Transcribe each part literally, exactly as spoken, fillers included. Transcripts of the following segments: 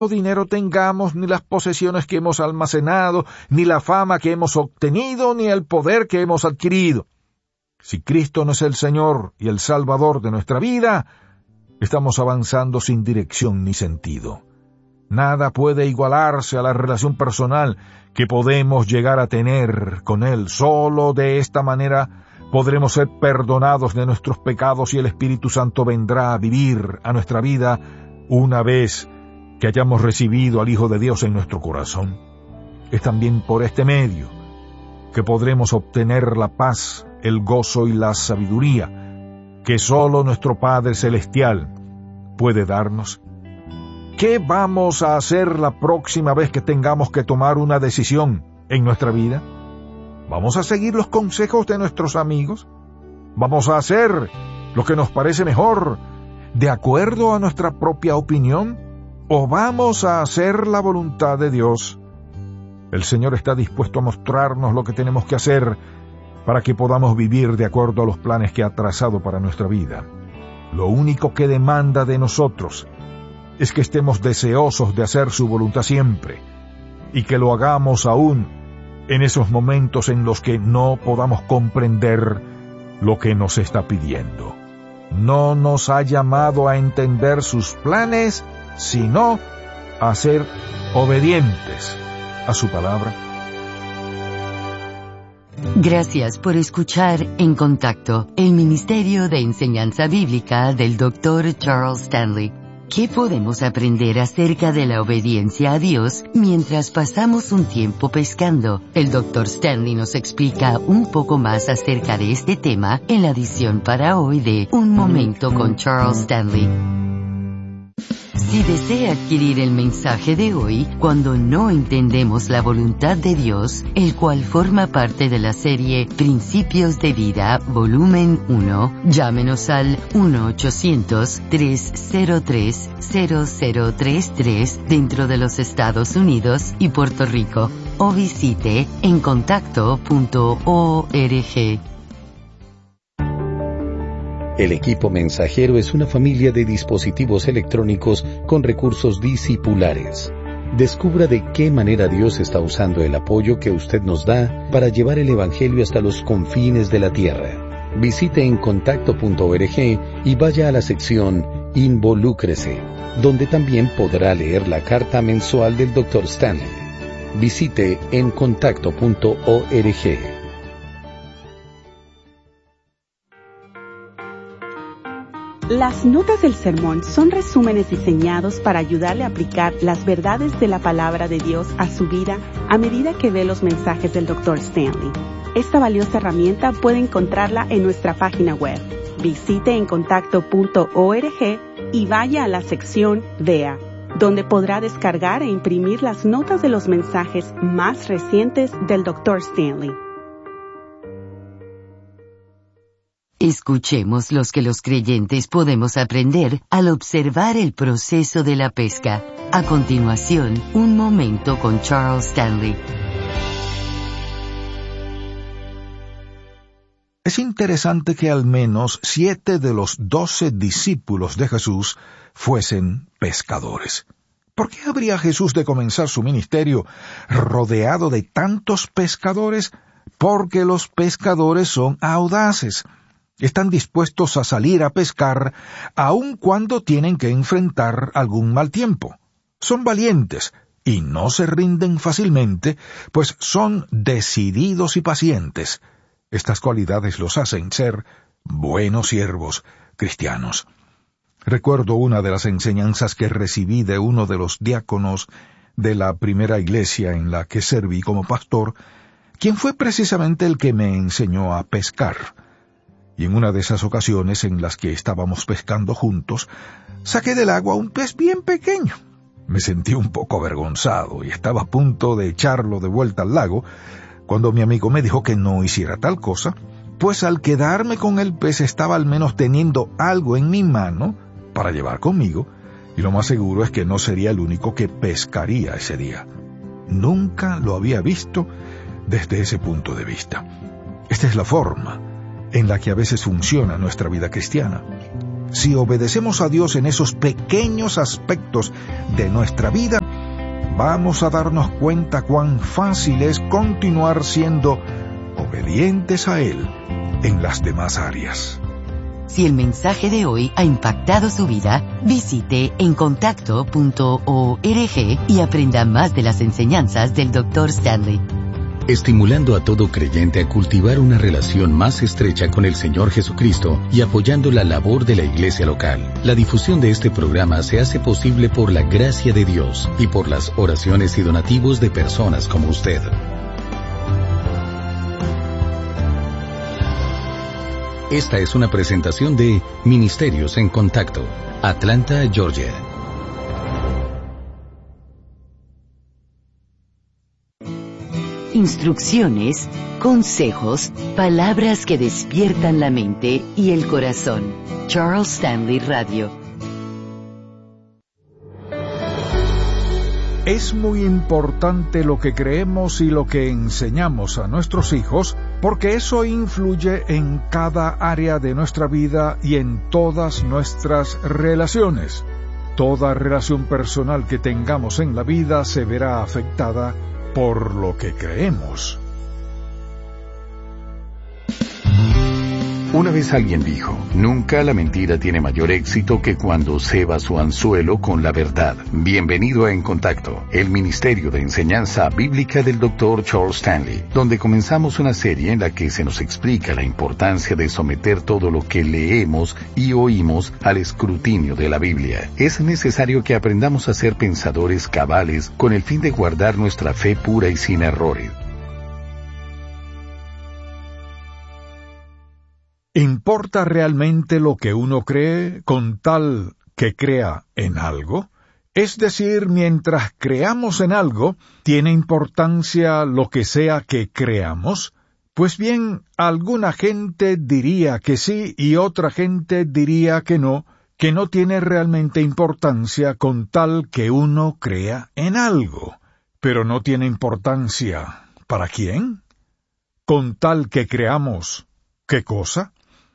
dinero tengamos, ni las posesiones que hemos almacenado, ni la fama que hemos obtenido, ni el poder que hemos adquirido. Si Cristo no es el Señor y el Salvador de nuestra vida, estamos avanzando sin dirección ni sentido. Nada puede igualarse a la relación personal que podemos llegar a tener con Él. Solo de esta manera podremos ser perdonados de nuestros pecados y el Espíritu Santo vendrá a vivir a nuestra vida una vez que hayamos recibido al Hijo de Dios en nuestro corazón. Es también por este medio que podremos obtener la paz, el gozo y la sabiduría que solo nuestro Padre Celestial puede darnos. ¿Qué vamos a hacer la próxima vez que tengamos que tomar una decisión en nuestra vida? ¿Vamos a seguir los consejos de nuestros amigos? ¿Vamos a hacer lo que nos parece mejor, de acuerdo a nuestra propia opinión? ¿O vamos a hacer la voluntad de Dios? El Señor está dispuesto a mostrarnos lo que tenemos que hacer para que podamos vivir de acuerdo a los planes que ha trazado para nuestra vida. Lo único que demanda de nosotros es que estemos deseosos de hacer su voluntad siempre, y que lo hagamos aún en esos momentos en los que no podamos comprender lo que nos está pidiendo. No nos ha llamado a entender sus planes, sino a ser obedientes a su palabra. Gracias por escuchar En Contacto, el Ministerio de Enseñanza Bíblica del doctor Charles Stanley. ¿Qué podemos aprender acerca de la obediencia a Dios mientras pasamos un tiempo pescando? El doctor Stanley nos explica un poco más acerca de este tema en la edición para hoy de Un Momento con Charles Stanley. Si desea adquirir el mensaje de hoy, Cuando no entendemos la voluntad de Dios, el cual forma parte de la serie Principios de Vida, volumen uno, llámenos al uno ochocientos, tres cero tres, cero cero tres tres dentro de los Estados Unidos y Puerto Rico, o visite en contacto punto org. El equipo mensajero es una familia de dispositivos electrónicos con recursos discipulares. Descubra de qué manera Dios está usando el apoyo que usted nos da para llevar el Evangelio hasta los confines de la tierra. Visite en contacto punto org y vaya a la sección Involúcrese, donde también podrá leer la carta mensual del doctor Stanley. Visite en contacto punto org. Las notas del sermón son resúmenes diseñados para ayudarle a aplicar las verdades de la palabra de Dios a su vida a medida que ve los mensajes del doctor Stanley. Esta valiosa herramienta puede encontrarla en nuestra página web. Visite en contacto punto org y vaya a la sección Vea, donde podrá descargar e imprimir las notas de los mensajes más recientes del doctor Stanley. Escuchemos los que los creyentes podemos aprender al observar el proceso de la pesca. A continuación, un momento con Charles Stanley. Es interesante que al menos siete de los doce discípulos de Jesús fuesen pescadores. ¿Por qué habría Jesús de comenzar su ministerio rodeado de tantos pescadores? Porque los pescadores son audaces. Están dispuestos a salir a pescar aun cuando tienen que enfrentar algún mal tiempo. Son valientes y no se rinden fácilmente, pues son decididos y pacientes. Estas cualidades los hacen ser buenos siervos cristianos. Recuerdo una de las enseñanzas que recibí de uno de los diáconos de la primera iglesia en la que serví como pastor, quien fue precisamente el que me enseñó a pescar. Y en una de esas ocasiones en las que estábamos pescando juntos, saqué del agua un pez bien pequeño. Me sentí un poco avergonzado y estaba a punto de echarlo de vuelta al lago, cuando mi amigo me dijo que no hiciera tal cosa, pues al quedarme con el pez estaba al menos teniendo algo en mi mano para llevar conmigo, y lo más seguro es que no sería el único que pescaría ese día. Nunca lo había visto desde ese punto de vista. Esta es la forma en la que a veces funciona nuestra vida cristiana. Si obedecemos a Dios en esos pequeños aspectos de nuestra vida, vamos a darnos cuenta cuán fácil es continuar siendo obedientes a Él en las demás áreas. Si el mensaje de hoy ha impactado su vida, visite encontacto punto org y aprenda más de las enseñanzas del doctor Stanley. Estimulando a todo creyente a cultivar una relación más estrecha con el Señor Jesucristo y apoyando la labor de la iglesia local. La difusión de este programa se hace posible por la gracia de Dios y por las oraciones y donativos de personas como usted. Esta es una presentación de Ministerios en Contacto, Atlanta, Georgia. Instrucciones, consejos, palabras que despiertan la mente y el corazón. Charles Stanley Radio. Es muy importante lo que creemos y lo que enseñamos a nuestros hijos, porque eso influye en cada área de nuestra vida y en todas nuestras relaciones. Toda relación personal que tengamos en la vida se verá afectada por lo que creemos. Una vez alguien dijo, nunca la mentira tiene mayor éxito que cuando ceba su anzuelo con la verdad. Bienvenido a En Contacto, el Ministerio de Enseñanza Bíblica del doctor Charles Stanley, donde comenzamos una serie en la que se nos explica la importancia de someter todo lo que leemos y oímos al escrutinio de la Biblia. Es necesario que aprendamos a ser pensadores cabales con el fin de guardar nuestra fe pura y sin errores. ¿Importa realmente lo que uno cree con tal que crea en algo? Es decir, mientras creamos en algo, ¿tiene importancia lo que sea que creamos? Pues bien, alguna gente diría que sí y otra gente diría que no, que no tiene realmente importancia con tal que uno crea en algo. Pero no tiene importancia, ¿para quién? Con tal que creamos, ¿qué cosa?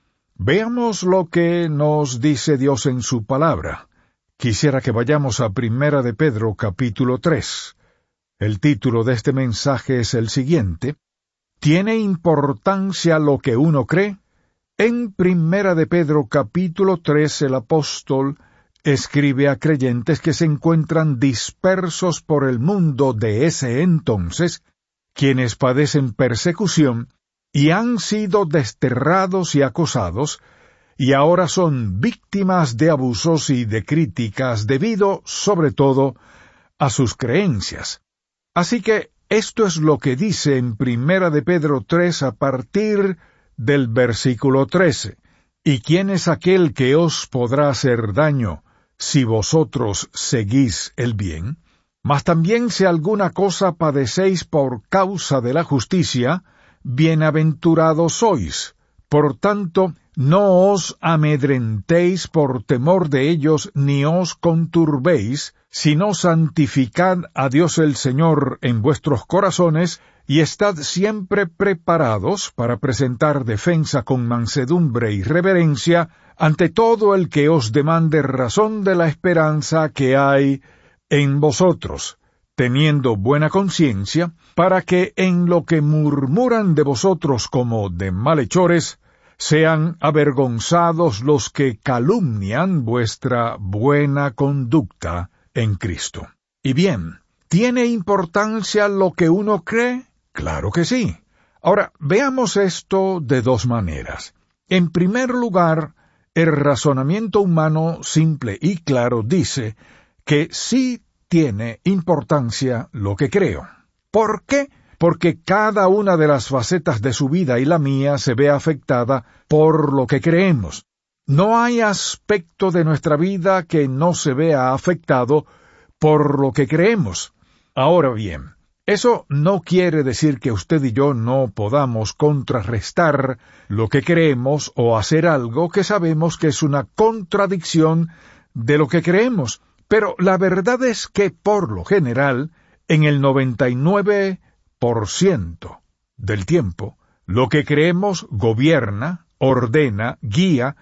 Veamos lo que nos dice Dios en su palabra. Quisiera que vayamos a Primera de Pedro, capítulo tres. El título de este mensaje es el siguiente: ¿Tiene importancia lo que uno cree? En Primera de Pedro, capítulo tres, el apóstol escribe a creyentes que se encuentran dispersos por el mundo de ese entonces, quienes padecen persecución, y han sido desterrados y acosados, y ahora son víctimas de abusos y de críticas debido, sobre todo, a sus creencias. Así que esto es lo que dice en Primera de Pedro tres a partir del versículo trece. ¿Y quién es aquel que os podrá hacer daño si vosotros seguís el bien? Mas también si alguna cosa padecéis por causa de la justicia, bienaventurados sois. Por tanto, no os amedrentéis por temor de ellos, ni os conturbéis, sino santificad a Dios el Señor en vuestros corazones, y estad siempre preparados para presentar defensa con mansedumbre y reverencia ante todo el que os demande razón de la esperanza que hay en vosotros, teniendo buena conciencia, para que en lo que murmuran de vosotros como de malhechores, sean avergonzados los que calumnian vuestra buena conducta en Cristo. Y bien, ¿tiene importancia lo que uno cree? Claro que sí. Ahora, veamos esto de dos maneras. En primer lugar, el razonamiento humano simple y claro dice que sí tiene importancia lo que creo. ¿Por qué? Porque cada una de las facetas de su vida y la mía se ve afectada por lo que creemos. No hay aspecto de nuestra vida que no se vea afectado por lo que creemos. Ahora bien, eso no quiere decir que usted y yo no podamos contrarrestar lo que creemos o hacer algo que sabemos que es una contradicción de lo que creemos. Pero la verdad es que, por lo general, en el noventa y nueve por ciento del tiempo, lo que creemos gobierna, ordena, guía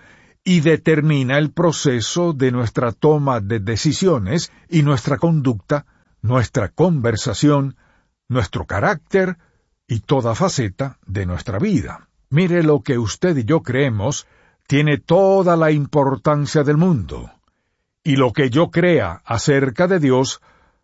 y determina el proceso de nuestra toma de decisiones y nuestra conducta, nuestra conversación, nuestro carácter y toda faceta de nuestra vida. Mire, lo que usted y yo creemos tiene toda la importancia del mundo, y lo que yo crea acerca de Dios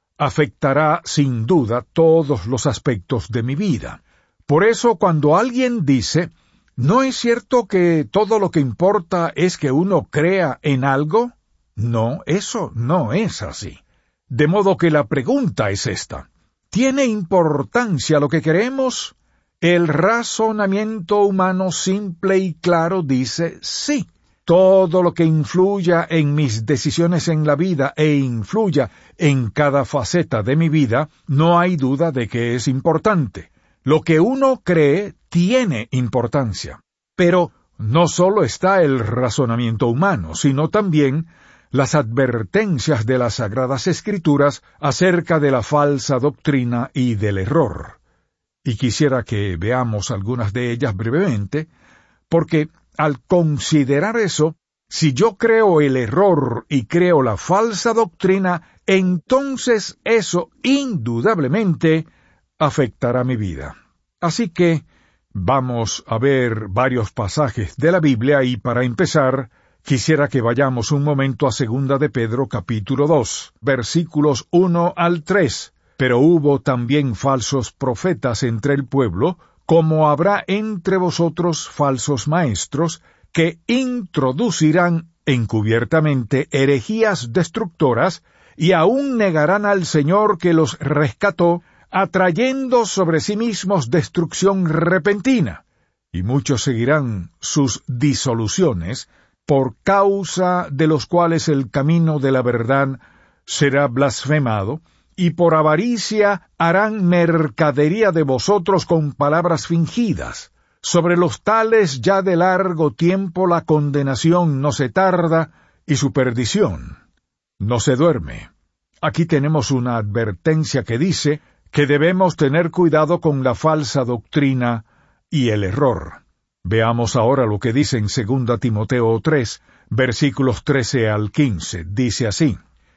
afectará sin duda todos los aspectos de mi vida. Por eso, cuando alguien dice, ¿no es cierto que todo lo que importa es que uno crea en algo? No, eso no es así. De modo que la pregunta es esta: ¿tiene importancia lo que creemos? El razonamiento humano simple y claro dice sí. Todo lo que influya en mis decisiones en la vida e influya en cada faceta de mi vida, no hay duda de que es importante. Lo que uno cree tiene importancia. Pero no solo está el razonamiento humano, sino también las advertencias de las Sagradas Escrituras acerca de la falsa doctrina y del error. Y quisiera que veamos algunas de ellas brevemente, porque al considerar eso, si yo creo el error y creo la falsa doctrina, entonces eso indudablemente afectará mi vida. Así que vamos a ver varios pasajes de la Biblia y para empezar, quisiera que vayamos un momento a Segunda de Pedro capítulo dos, versículos uno al tres. Pero hubo también falsos profetas entre el pueblo, como habrá entre vosotros falsos maestros, que introducirán encubiertamente herejías destructoras, y aún negarán al Señor que los rescató, atrayendo sobre sí mismos destrucción repentina. Y muchos seguirán sus disoluciones, por causa de los cuales el camino de la verdad será blasfemado, y por avaricia harán mercadería de vosotros con palabras fingidas. Sobre los tales ya de largo tiempo la condenación no se tarda, y su perdición no se duerme. Aquí tenemos una advertencia que dice que debemos tener cuidado con la falsa doctrina y el error. Veamos ahora lo que dice en Segunda Timoteo tres, versículos trece al quince. Dice así: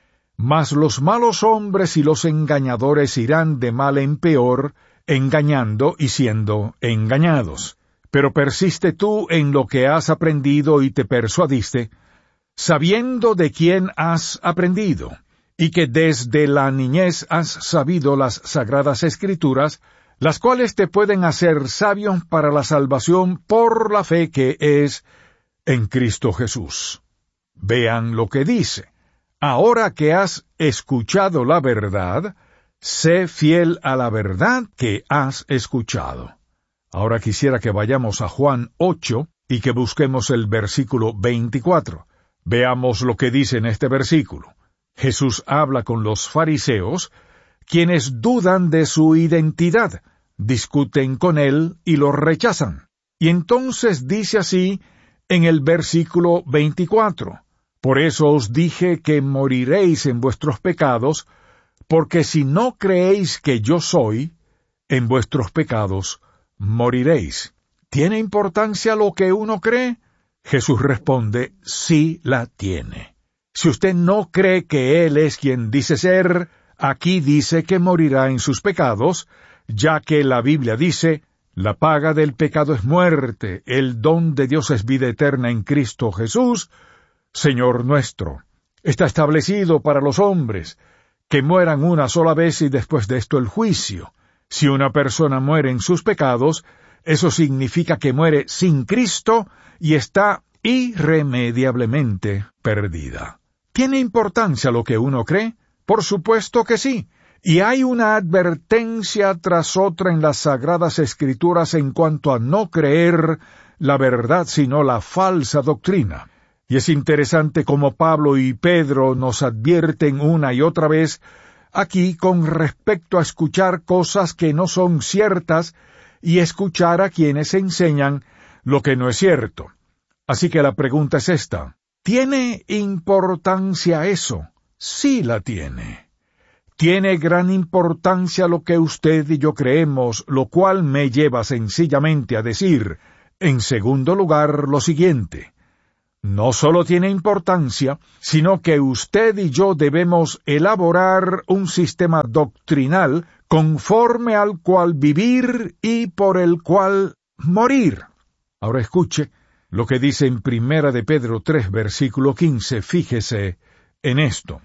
Mas los malos hombres y los engañadores irán de mal en peor, engañando y siendo engañados. Pero persiste tú en lo que has aprendido y te persuadiste, sabiendo de quién has aprendido, y que desde la niñez has sabido las Sagradas Escrituras, las cuales te pueden hacer sabio para la salvación por la fe que es en Cristo Jesús. Vean lo que dice: Ahora que has escuchado la verdad, sé fiel a la verdad que has escuchado. Ahora quisiera que vayamos a Juan ocho y que busquemos el versículo veinticuatro. Veamos lo que dice en este versículo. Jesús habla con los fariseos, quienes dudan de su identidad, discuten con él y lo rechazan. Y entonces dice así en el versículo veinticuatro: Por eso os dije que moriréis en vuestros pecados, porque si no creéis que yo soy, en vuestros pecados moriréis. ¿Tiene importancia lo que uno cree? Jesús responde, sí la tiene. Si usted no cree que Él es quien dice ser, aquí dice que morirá en sus pecados, ya que la Biblia dice, la paga del pecado es muerte, el don de Dios es vida eterna en Cristo Jesús, Señor nuestro. Está establecido para los hombres que mueran una sola vez y después de esto el juicio. Si una persona muere en sus pecados, eso significa que muere sin Cristo y está irremediablemente perdida. ¿Tiene importancia lo que uno cree? Por supuesto que sí. Y hay una advertencia tras otra en las Sagradas Escrituras en cuanto a no creer la verdad sino la falsa doctrina. Y es interesante cómo Pablo y Pedro nos advierten una y otra vez aquí con respecto a escuchar cosas que no son ciertas y escuchar a quienes enseñan lo que no es cierto. Así que la pregunta es esta: ¿tiene importancia eso? Sí la tiene. Tiene gran importancia lo que usted y yo creemos, lo cual me lleva sencillamente a decir, en segundo lugar, lo siguiente: no solo tiene importancia, sino que usted y yo debemos elaborar un sistema doctrinal conforme al cual vivir y por el cual morir. Ahora escuche lo que dice en Primera de Pedro tres, versículo quince. Fíjese en esto.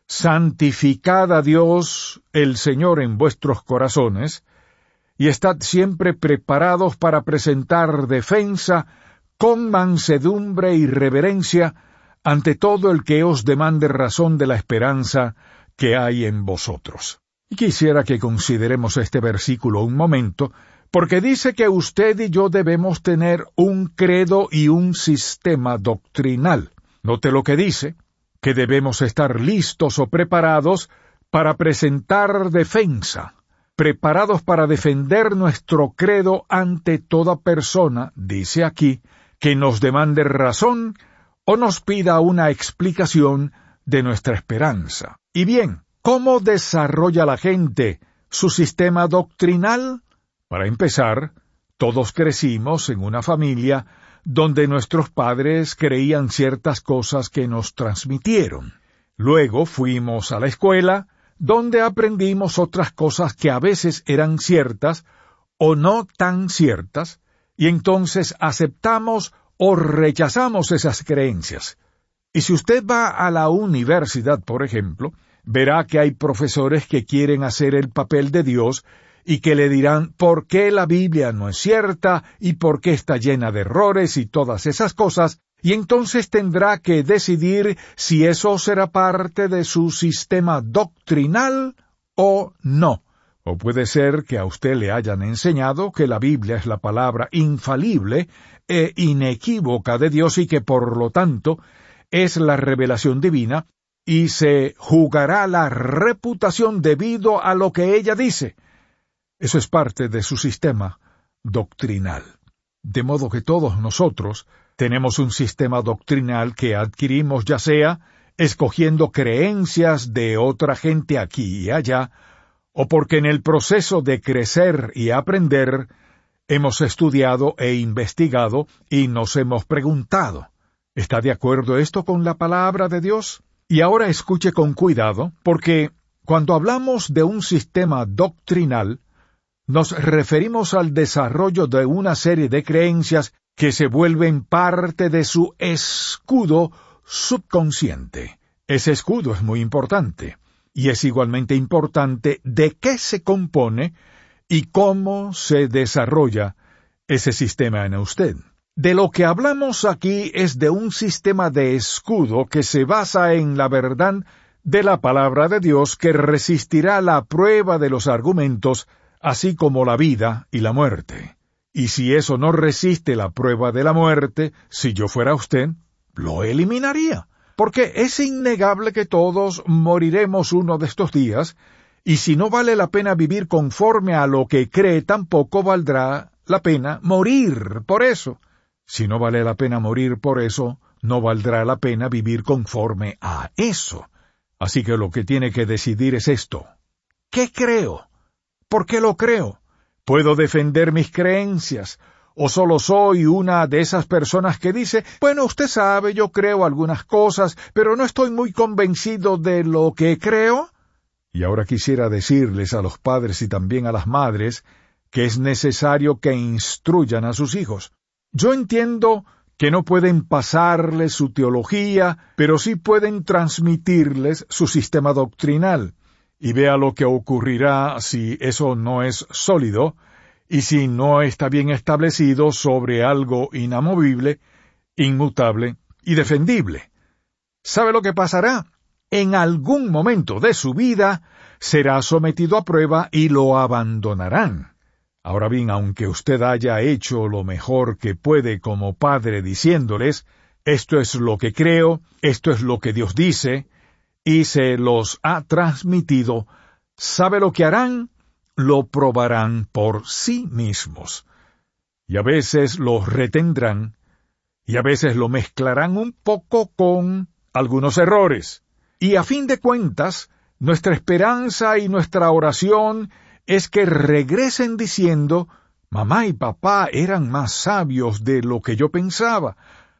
Santificad a Dios el Señor en vuestros corazones, y estad siempre preparados para presentar defensa con mansedumbre y reverencia ante todo el que os demande razón de la esperanza que hay en vosotros. Y quisiera que consideremos este versículo un momento, porque dice que usted y yo debemos tener un credo y un sistema doctrinal. Note lo que dice, que debemos estar listos o preparados para presentar defensa, preparados para defender nuestro credo ante toda persona, dice aquí, que nos demande razón o nos pida una explicación de nuestra esperanza. Y bien, ¿cómo desarrolla la gente su sistema doctrinal? Para empezar, todos crecimos en una familia donde nuestros padres creían ciertas cosas que nos transmitieron. Luego fuimos a la escuela, donde aprendimos otras cosas que a veces eran ciertas o no tan ciertas, y entonces aceptamos o rechazamos esas creencias. Y si usted va a la universidad, por ejemplo, verá que hay profesores que quieren hacer el papel de Dios y que le dirán por qué la Biblia no es cierta y por qué está llena de errores y todas esas cosas, y entonces tendrá que decidir si eso será parte de su sistema doctrinal o no. O puede ser que a usted le hayan enseñado que la Biblia es la palabra infalible e inequívoca de Dios y que por lo tanto es la revelación divina, y se jugará la reputación debido a lo que ella dice. Eso es parte de su sistema doctrinal. De modo que todos nosotros tenemos un sistema doctrinal que adquirimos ya sea escogiendo creencias de otra gente aquí y allá, o porque en el proceso de crecer y aprender hemos estudiado e investigado y nos hemos preguntado, ¿está de acuerdo esto con la palabra de Dios? Y ahora escuche con cuidado, porque cuando hablamos de un sistema doctrinal, nos referimos al desarrollo de una serie de creencias que se vuelven parte de su escudo subconsciente. Ese escudo es muy importante. Y es igualmente importante de qué se compone y cómo se desarrolla ese sistema en usted. De lo que hablamos aquí es de un sistema de escudo que se basa en la verdad de la palabra de Dios que resistirá la prueba de los argumentos, así como la vida y la muerte. Y si eso no resiste la prueba de la muerte, si yo fuera usted, lo eliminaría. Porque es innegable que todos moriremos uno de estos días, y si no vale la pena vivir conforme a lo que cree, tampoco valdrá la pena morir por eso. Si no vale la pena morir por eso, no valdrá la pena vivir conforme a eso. Así que lo que tiene que decidir es esto. ¿Qué creo? ¿Por qué lo creo? ¿Puedo defender mis creencias? ¿O solo soy una de esas personas que dice, bueno, usted sabe, yo creo algunas cosas, pero no estoy muy convencido de lo que creo? Y ahora quisiera decirles a los padres y también a las madres que es necesario que instruyan a sus hijos. Yo entiendo que no pueden pasarles su teología, pero sí pueden transmitirles su sistema doctrinal. Y vea lo que ocurrirá si eso no es sólido, y si no está bien establecido sobre algo inamovible, inmutable y defendible. ¿Sabe lo que pasará? En algún momento de su vida será sometido a prueba y lo abandonarán. Ahora bien, aunque usted haya hecho lo mejor que puede como padre diciéndoles, esto es lo que creo, esto es lo que Dios dice, y se los ha transmitido, ¿sabe lo que harán? Lo probarán por sí mismos. Y a veces lo retendrán, y a veces lo mezclarán un poco con algunos errores. Y a fin de cuentas, nuestra esperanza y nuestra oración es que regresen diciendo, mamá y papá eran más sabios de lo que yo pensaba.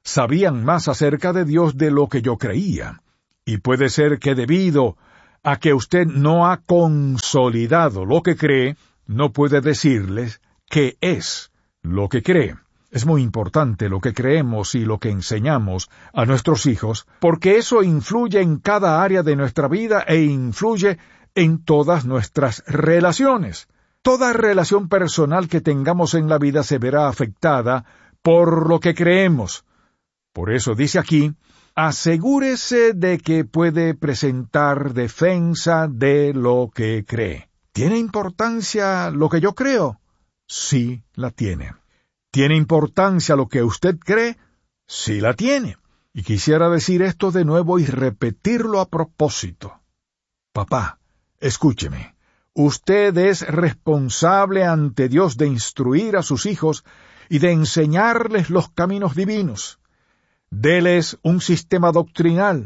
sabían más acerca de Dios de lo que yo creía. Y puede ser que debido a que usted no ha consolidado lo que cree, no puede decirles qué es lo que cree. Es muy importante lo que creemos y lo que enseñamos a nuestros hijos, porque eso influye en cada área de nuestra vida e influye en todas nuestras relaciones. Toda relación personal que tengamos en la vida se verá afectada por lo que creemos. Por eso dice aquí, asegúrese de que puede presentar defensa de lo que cree. ¿Tiene importancia lo que yo creo? Sí, la tiene. ¿Tiene importancia lo que usted cree? Sí, la tiene. Y quisiera decir esto de nuevo y repetirlo a propósito. Papá, escúcheme. Usted es responsable ante Dios de instruir a sus hijos y de enseñarles los caminos divinos. Déles un sistema doctrinal.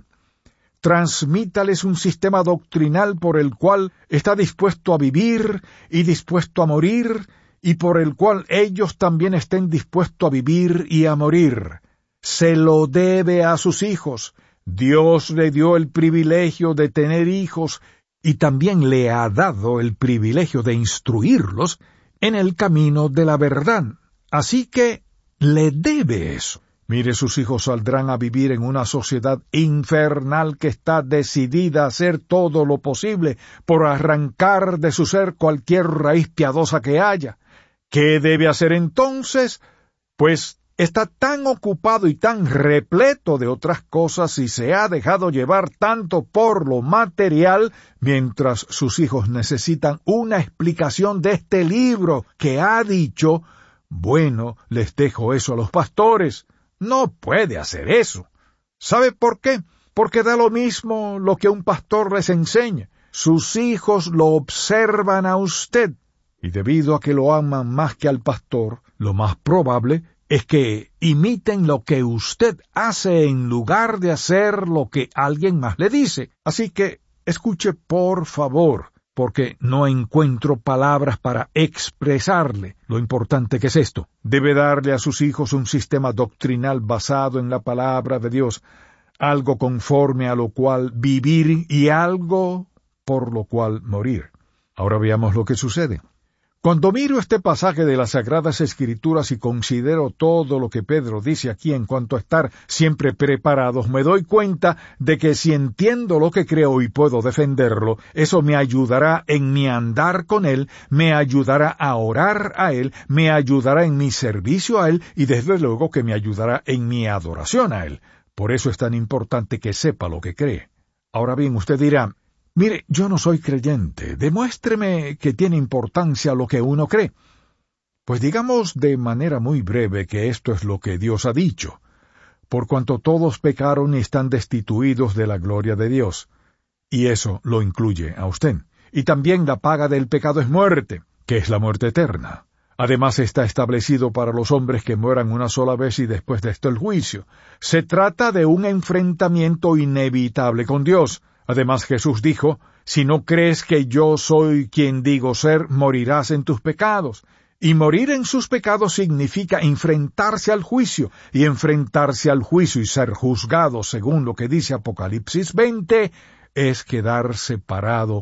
Transmítales un sistema doctrinal por el cual está dispuesto a vivir y dispuesto a morir, y por el cual ellos también estén dispuestos a vivir y a morir. Se lo debe a sus hijos. Dios le dio el privilegio de tener hijos y también le ha dado el privilegio de instruirlos en el camino de la verdad. Así que le debe eso. Mire, sus hijos saldrán a vivir en una sociedad infernal que está decidida a hacer todo lo posible por arrancar de su ser cualquier raíz piadosa que haya. ¿Qué debe hacer entonces? Pues está tan ocupado y tan repleto de otras cosas y se ha dejado llevar tanto por lo material, mientras sus hijos necesitan una explicación de este libro que ha dicho, bueno, les dejo eso a los pastores. No puede hacer eso. ¿Sabe por qué? Porque da lo mismo lo que un pastor les enseña. Sus hijos lo observan a usted, y debido a que lo aman más que al pastor, lo más probable es que imiten lo que usted hace en lugar de hacer lo que alguien más le dice. Así que escuche por favor, porque no encuentro palabras para expresarle lo importante que es esto. Debe darle a sus hijos un sistema doctrinal basado en la palabra de Dios, algo conforme a lo cual vivir y algo por lo cual morir. Ahora veamos lo que sucede. Cuando miro este pasaje de las Sagradas Escrituras y considero todo lo que Pedro dice aquí en cuanto a estar siempre preparados, me doy cuenta de que si entiendo lo que creo y puedo defenderlo, eso me ayudará en mi andar con Él, me ayudará a orar a Él, me ayudará en mi servicio a Él y desde luego que me ayudará en mi adoración a Él. Por eso es tan importante que sepa lo que cree. Ahora bien, usted dirá, mire, yo no soy creyente, demuéstreme que tiene importancia lo que uno cree. Pues digamos de manera muy breve que esto es lo que Dios ha dicho. Por cuanto todos pecaron y están destituidos de la gloria de Dios. Y eso lo incluye a usted. Y también la paga del pecado es muerte, que es la muerte eterna. Además está establecido para los hombres que mueran una sola vez y después de esto el juicio. Se trata de un enfrentamiento inevitable con Dios. Además Jesús dijo, si no crees que yo soy quien digo ser, morirás en tus pecados. Y morir en sus pecados significa enfrentarse al juicio, y enfrentarse al juicio y ser juzgado, según lo que dice Apocalipsis veinte, es quedar separado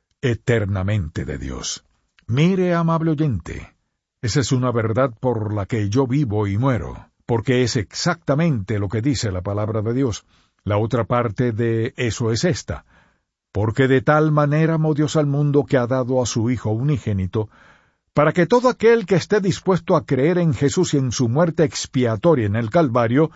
eternamente de Dios. Mire, amable oyente, esa es una verdad por la que yo vivo y muero, porque es exactamente lo que dice la palabra de Dios. La otra parte de eso es esta, porque de tal manera amó Dios al mundo que ha dado a su Hijo unigénito, para que todo aquel que esté dispuesto a creer en Jesús y en su muerte expiatoria en el Calvario,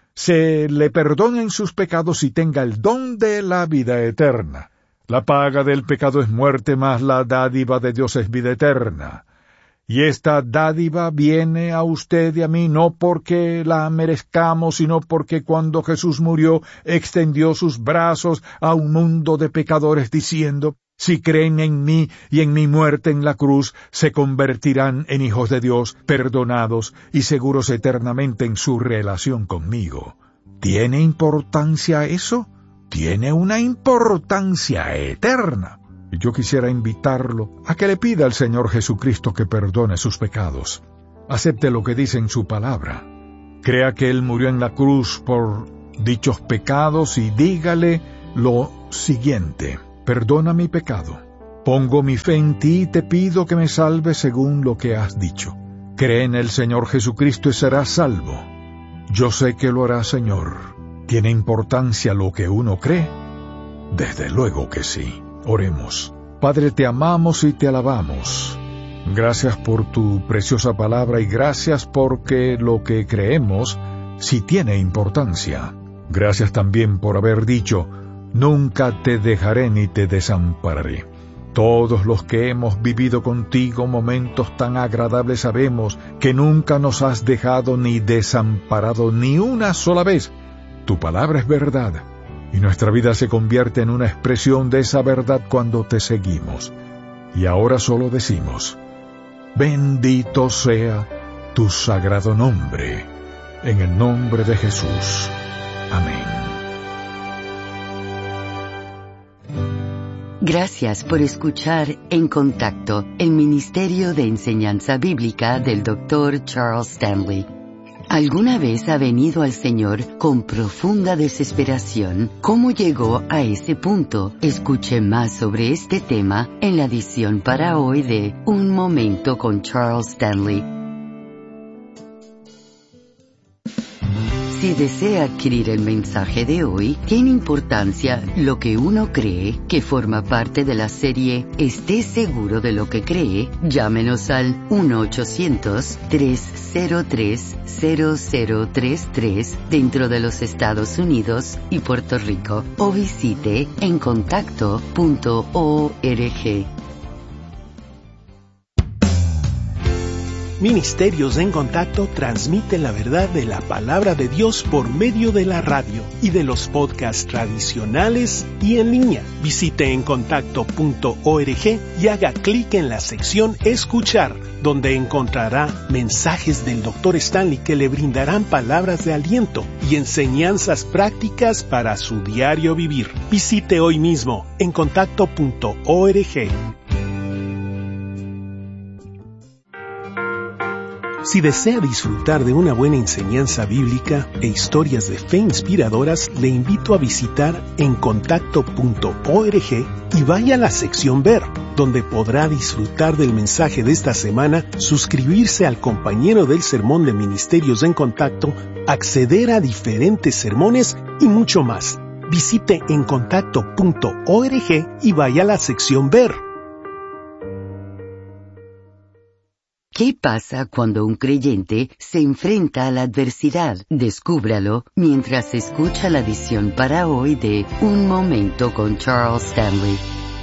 se le perdonen sus pecados y tenga el don de la vida eterna. La paga del pecado es muerte, mas la dádiva de Dios es vida eterna. Y esta dádiva viene a usted y a mí no porque la merezcamos, sino porque cuando Jesús murió, extendió sus brazos a un mundo de pecadores diciendo, si creen en mí y en mi muerte en la cruz, se convertirán en hijos de Dios, perdonados y seguros eternamente en su relación conmigo. ¿Tiene importancia eso? Tiene una importancia eterna. Y yo quisiera invitarlo a que le pida al Señor Jesucristo que perdone sus pecados. Acepte lo que dice en su palabra. Crea que Él murió en la cruz por dichos pecados y dígale lo siguiente: perdona mi pecado. Pongo mi fe en ti y te pido que me salves según lo que has dicho. Cree en el Señor Jesucristo y serás salvo. Yo sé que lo hará, Señor. ¿Tiene importancia lo que uno cree? Desde luego que sí. Oremos. Padre, te amamos y te alabamos. Gracias por tu preciosa palabra y gracias porque lo que creemos sí tiene importancia. Gracias también por haber dicho: nunca te dejaré ni te desampararé. Todos los que hemos vivido contigo momentos tan agradables sabemos que nunca nos has dejado ni desamparado ni una sola vez. Tu palabra es verdad, y nuestra vida se convierte en una expresión de esa verdad cuando te seguimos. Y ahora solo decimos: bendito sea tu sagrado nombre, en el nombre de Jesús. Amén. Gracias por escuchar En Contacto, el Ministerio de Enseñanza Bíblica del doctor Charles Stanley. ¿Alguna vez ha venido al Señor con profunda desesperación? ¿Cómo llegó a ese punto? Escuche más sobre este tema en la edición para hoy de Un Momento con Charles Stanley. Si desea adquirir el mensaje de hoy, tiene importancia lo que uno cree, que forma parte de la serie Esté seguro de lo que cree. Llámenos al uno ochocientos, tres cero tres, cero cero tres tres dentro de los Estados Unidos y Puerto Rico o visite en contacto punto org. Ministerios en Contacto transmite la verdad de la palabra de Dios por medio de la radio y de los podcasts tradicionales y en línea. Visite en contacto punto org y haga clic en la sección Escuchar, donde encontrará mensajes del doctor Stanley que le brindarán palabras de aliento y enseñanzas prácticas para su diario vivir. Visite hoy mismo en contacto punto org. Si desea disfrutar de una buena enseñanza bíblica e historias de fe inspiradoras, le invito a visitar en contacto punto org y vaya a la sección Ver, donde podrá disfrutar del mensaje de esta semana, suscribirse al compañero del sermón de Ministerios en Contacto, acceder a diferentes sermones y mucho más. Visite en contacto punto org y vaya a la sección Ver. ¿Qué pasa cuando un creyente se enfrenta a la adversidad? Descúbralo mientras escucha la edición para hoy de Un Momento con Charles Stanley.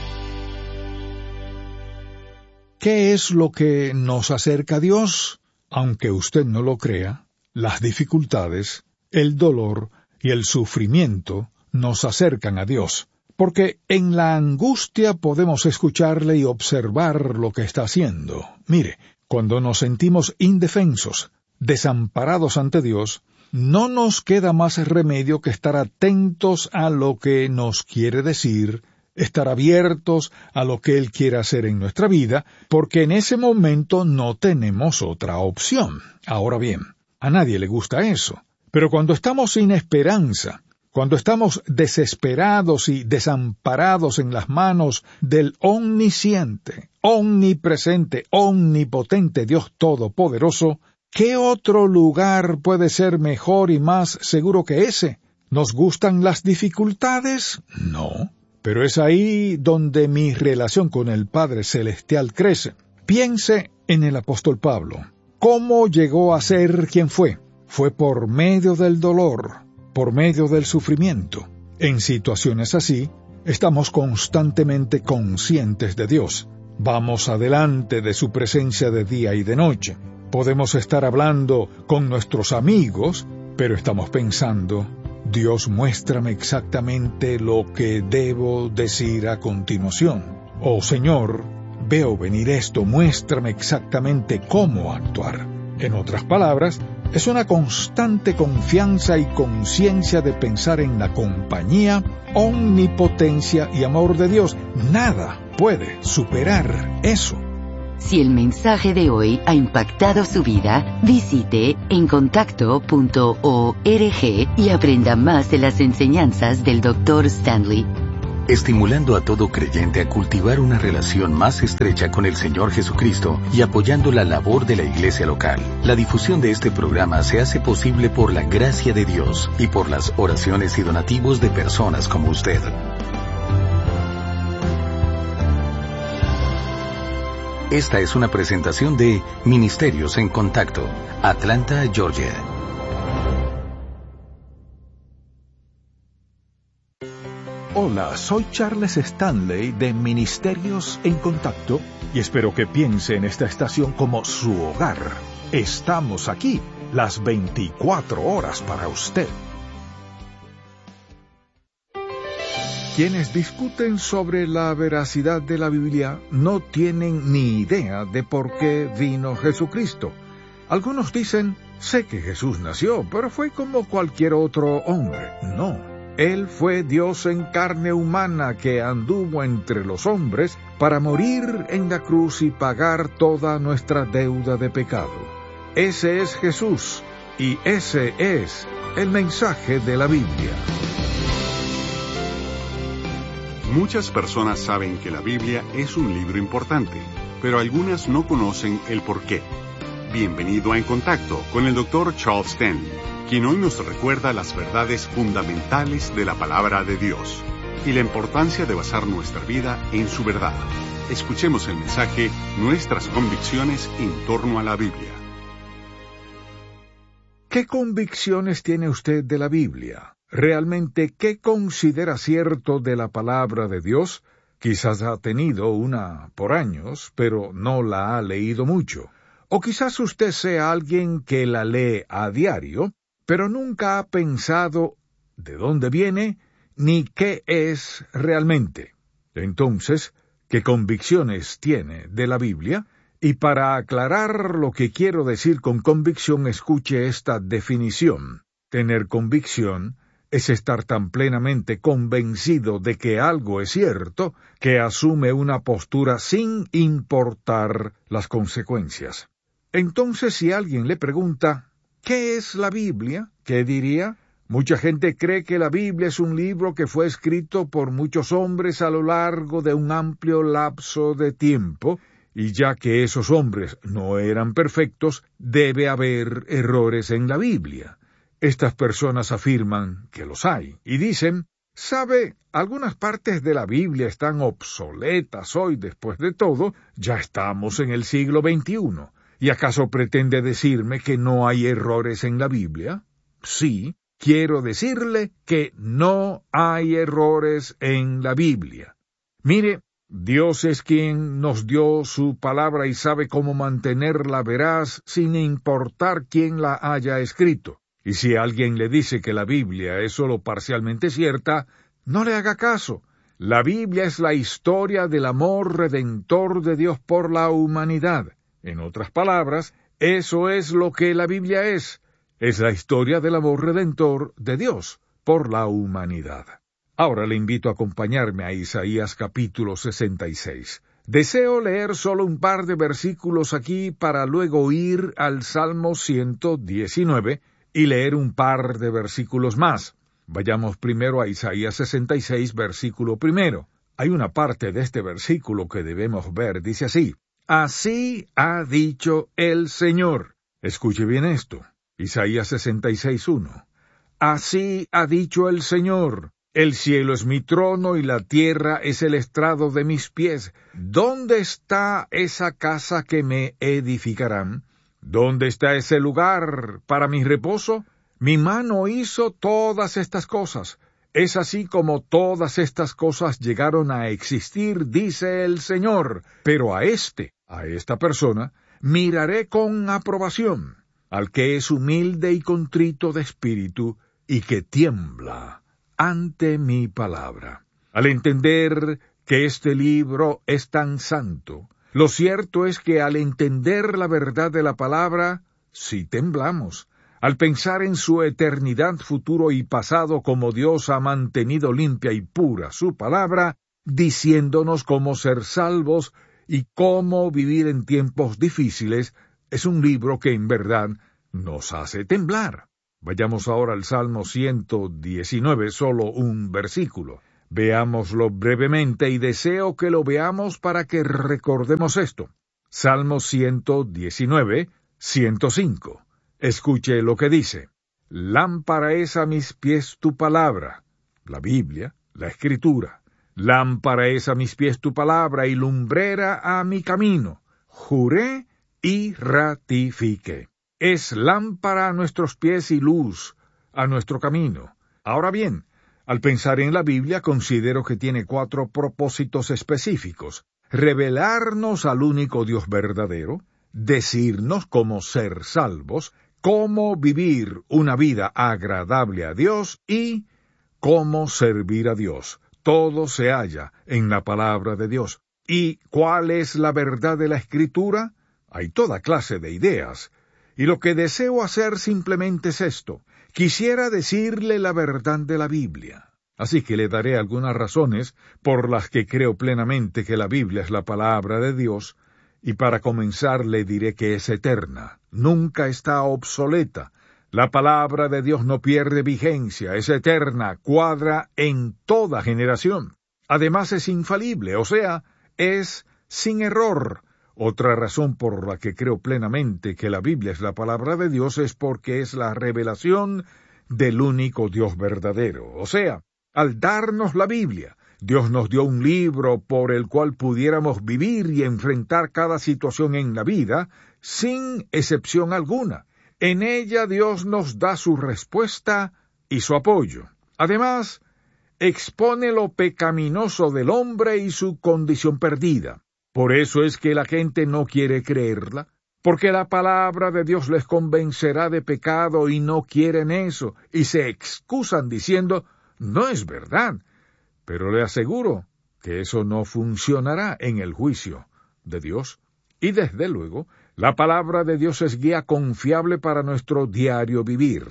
¿Qué es lo que nos acerca a Dios? Aunque usted no lo crea, las dificultades, el dolor y el sufrimiento nos acercan a Dios, porque en la angustia podemos escucharle y observar lo que está haciendo. Mire, cuando nos sentimos indefensos, desamparados ante Dios, no nos queda más remedio que estar atentos a lo que nos quiere decir, estar abiertos a lo que Él quiere hacer en nuestra vida, porque en ese momento no tenemos otra opción. Ahora bien, a nadie le gusta eso, pero cuando estamos sin esperanza, cuando estamos desesperados y desamparados en las manos del omnisciente, omnipresente, omnipotente Dios Todopoderoso, ¿qué otro lugar puede ser mejor y más seguro que ese? ¿Nos gustan las dificultades? No, pero es ahí donde mi relación con el Padre Celestial crece. Piense en el apóstol Pablo. ¿Cómo llegó a ser quien fue? Fue por medio del dolor, por medio del sufrimiento. En situaciones así, estamos constantemente conscientes de Dios. Vamos adelante de su presencia de día y de noche. Podemos estar hablando con nuestros amigos, pero estamos pensando: Dios, muéstrame exactamente lo que debo decir a continuación. Oh Señor, veo venir esto, muéstrame exactamente cómo actuar. En otras palabras, es una constante confianza y conciencia de pensar en la compañía, omnipotencia y amor de Dios. Nada puede superar eso. Si el mensaje de hoy ha impactado su vida, visite encontacto punto org y aprenda más de las enseñanzas del doctor Stanley. Estimulando a todo creyente a cultivar una relación más estrecha con el Señor Jesucristo y apoyando la labor de la iglesia local. La difusión de este programa se hace posible por la gracia de Dios y por las oraciones y donativos de personas como usted. Esta es una presentación de Ministerios en Contacto, Atlanta, Georgia. Hola, soy Charles Stanley de Ministerios en Contacto y espero que piense en esta estación como su hogar. Estamos aquí las veinticuatro horas para usted. Quienes discuten sobre la veracidad de la Biblia no tienen ni idea de por qué vino Jesucristo. Algunos dicen, sé que Jesús nació, pero fue como cualquier otro hombre. No, Él fue Dios en carne humana que anduvo entre los hombres para morir en la cruz y pagar toda nuestra deuda de pecado. Ese es Jesús, y ese es el mensaje de la Biblia. Muchas personas saben que la Biblia es un libro importante, pero algunas no conocen el porqué. Bienvenido a En Contacto con el doctor Charles Stanley, quien hoy nos recuerda las verdades fundamentales de la Palabra de Dios y la importancia de basar nuestra vida en su verdad. Escuchemos el mensaje, nuestras convicciones en torno a la Biblia. ¿Qué convicciones tiene usted de la Biblia? ¿Realmente qué considera cierto de la palabra de Dios? Quizás ha tenido una por años, pero no la ha leído mucho. O quizás usted sea alguien que la lee a diario, pero nunca ha pensado de dónde viene ni qué es realmente. Entonces, ¿qué convicciones tiene de la Biblia? Y para aclarar lo que quiero decir con convicción, escuche esta definición. Tener convicción es estar tan plenamente convencido de que algo es cierto que asume una postura sin importar las consecuencias. Entonces, si alguien le pregunta, ¿qué es la Biblia?, ¿qué diría? Mucha gente cree que la Biblia es un libro que fue escrito por muchos hombres a lo largo de un amplio lapso de tiempo, y ya que esos hombres no eran perfectos, debe haber errores en la Biblia. Estas personas afirman que los hay, y dicen, ¿sabe? Algunas partes de la Biblia están obsoletas hoy, después de todo, ya estamos en el siglo veintiuno. ¿Y acaso pretende decirme que no hay errores en la Biblia? Sí, quiero decirle que no hay errores en la Biblia. Mire, Dios es quien nos dio su palabra y sabe cómo mantenerla veraz sin importar quién la haya escrito. Y si alguien le dice que la Biblia es solo parcialmente cierta, no le haga caso. La Biblia es la historia del amor redentor de Dios por la humanidad. En otras palabras, eso es lo que la Biblia es. Es la historia del amor redentor de Dios por la humanidad. Ahora le invito a acompañarme a Isaías capítulo sesenta y seis. Deseo leer solo un par de versículos aquí para luego ir al Salmo ciento diecinueve y leer un par de versículos más. Vayamos primero a Isaías sesenta y seis, versículo primero. Hay una parte de este versículo que debemos ver, dice así: Así ha dicho el Señor. Escuche bien esto. Isaías sesenta y seis, uno. Así ha dicho el Señor. El cielo es mi trono y la tierra es el estrado de mis pies. ¿Dónde está esa casa que me edificarán? ¿Dónde está ese lugar para mi reposo? Mi mano hizo todas estas cosas. Es así como todas estas cosas llegaron a existir, dice el Señor. Pero a este, a esta persona, miraré con aprobación, al que es humilde y contrito de espíritu y que tiembla ante mi palabra. Al entender que este libro es tan santo, lo cierto es que al entender la verdad de la palabra, sí temblamos. Al pensar en su eternidad, futuro y pasado, como Dios ha mantenido limpia y pura su palabra, diciéndonos cómo ser salvos y cómo vivir en tiempos difíciles es un libro que en verdad nos hace temblar. Vayamos ahora al Salmo ciento diecinueve, solo un versículo. Veámoslo brevemente y deseo que lo veamos para que recordemos esto. Salmo ciento diecinueve, ciento cinco. Escuche lo que dice. Lámpara es a mis pies tu palabra, la Biblia, la Escritura. Lámpara es a mis pies tu palabra y lumbrera a mi camino. Juré y ratifiqué. Es lámpara a nuestros pies y luz a nuestro camino. Ahora bien, al pensar en la Biblia considero que tiene cuatro propósitos específicos. Revelarnos al único Dios verdadero, decirnos cómo ser salvos, cómo vivir una vida agradable a Dios y cómo servir a Dios. Todo se halla en la palabra de Dios. ¿Y cuál es la verdad de la Escritura? Hay toda clase de ideas. Y lo que deseo hacer simplemente es esto. Quisiera decirle la verdad de la Biblia. Así que le daré algunas razones por las que creo plenamente que la Biblia es la palabra de Dios, y para comenzar le diré que es eterna, nunca está obsoleta. La palabra de Dios no pierde vigencia, es eterna, cuadra en toda generación. Además es infalible, o sea, es sin error. Otra razón por la que creo plenamente que la Biblia es la palabra de Dios es porque es la revelación del único Dios verdadero. O sea, al darnos la Biblia, Dios nos dio un libro por el cual pudiéramos vivir y enfrentar cada situación en la vida, sin excepción alguna. En ella Dios nos da su respuesta y su apoyo. Además, expone lo pecaminoso del hombre y su condición perdida. Por eso es que la gente no quiere creerla, porque la palabra de Dios les convencerá de pecado y no quieren eso, y se excusan diciendo, no es verdad, pero le aseguro que eso no funcionará en el juicio de Dios. Y desde luego, la palabra de Dios es guía confiable para nuestro diario vivir.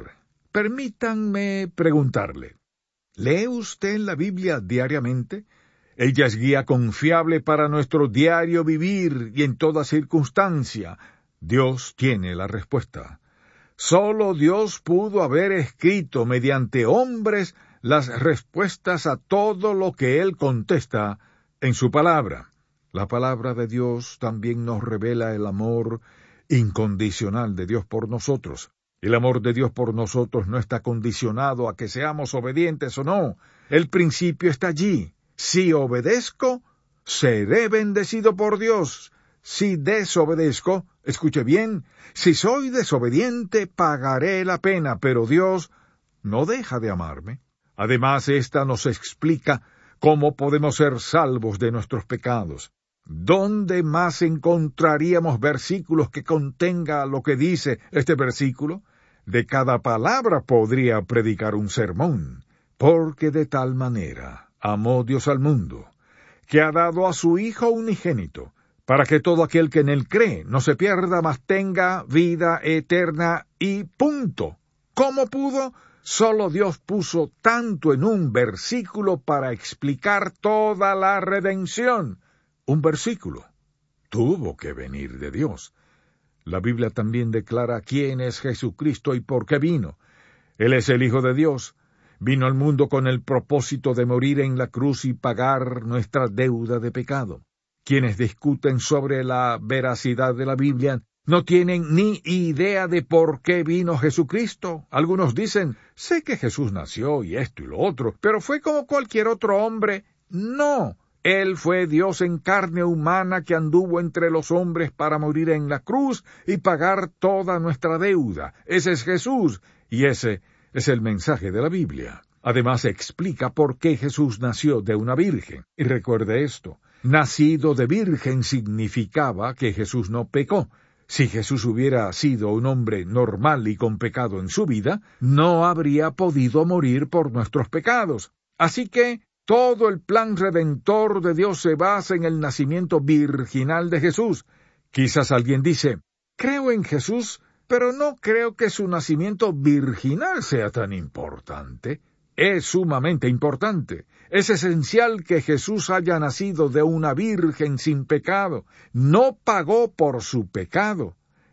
Permítanme preguntarle, ¿lee usted la Biblia diariamente? Ella es guía confiable para nuestro diario vivir y en toda circunstancia. Dios tiene la respuesta. Solo Dios pudo haber escrito mediante hombres las respuestas a todo lo que Él contesta en su palabra. La palabra de Dios también nos revela el amor incondicional de Dios por nosotros. El amor de Dios por nosotros no está condicionado a que seamos obedientes o no. El principio está allí. Si obedezco, seré bendecido por Dios. Si desobedezco, escuche bien, si soy desobediente, pagaré la pena, pero Dios no deja de amarme. Además, esta nos explica cómo podemos ser salvos de nuestros pecados. ¿Dónde más encontraríamos versículos que contenga lo que dice este versículo? De cada palabra podría predicar un sermón, porque de tal manera amó Dios al mundo, que ha dado a su Hijo unigénito, para que todo aquel que en él cree no se pierda, mas tenga vida eterna y punto. ¿Cómo pudo? Solo Dios puso tanto en un versículo para explicar toda la redención. Un versículo tuvo que venir de Dios. La Biblia también declara quién es Jesucristo y por qué vino. Él es el Hijo de Dios. Vino al mundo con el propósito de morir en la cruz y pagar nuestra deuda de pecado. Quienes discuten sobre la veracidad de la Biblia no tienen ni idea de por qué vino Jesucristo. Algunos dicen, sé que Jesús nació y esto y lo otro, pero fue como cualquier otro hombre. No, Él fue Dios en carne humana que anduvo entre los hombres para morir en la cruz y pagar toda nuestra deuda. Ese es Jesús, y ese es el mensaje de la Biblia. Además explica por qué Jesús nació de una virgen. Y recuerde esto, nacido de virgen significaba que Jesús no pecó. Si Jesús hubiera sido un hombre normal y con pecado en su vida, no habría podido morir por nuestros pecados. Así que todo el plan redentor de Dios se basa en el nacimiento virginal de Jesús. Quizás alguien dice, creo en Jesús, pero no creo que su nacimiento virginal sea tan importante. es sumamente importante. Es esencial que Jesús haya nacido de una virgen sin pecado. No pagó por su pecado.